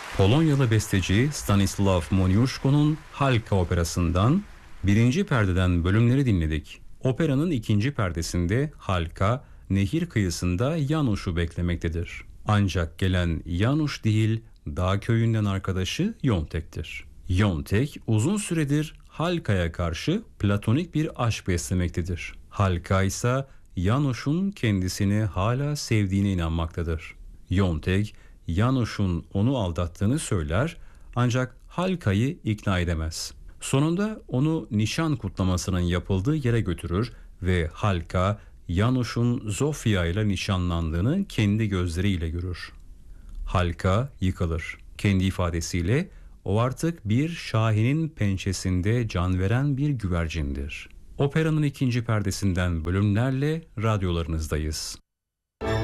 Polonyalı besteci Stanislav Moniuszko'nun Halka operasından birinci perdeden bölümleri dinledik. Operanın ikinci perdesinde Halka, nehir kıyısında Janus'u beklemektedir. Ancak gelen Janus değil, dağ köyünden arkadaşı Yontek'tir. Yontek uzun süredir Halka'ya karşı platonik bir aşk beslemektedir. Halka ise Janus'un kendisini hala sevdiğine inanmaktadır. Yontek, Janus'un onu aldattığını söyler ancak Halka'yı ikna edemez. Sonunda onu nişan kutlamasının yapıldığı yere götürür ve Halka, Janus'un Zofia ile nişanlandığını kendi gözleriyle görür. Halka yıkılır. Kendi ifadesiyle o artık bir şahinin pençesinde can veren bir güvercindir. Operanın ikinci perdesinden bölümlerle radyolarınızdayız.